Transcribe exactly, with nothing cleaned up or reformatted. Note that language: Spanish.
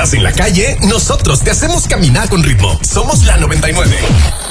estás en la calle, nosotros te hacemos caminar con ritmo. Somos la noventa y nueve.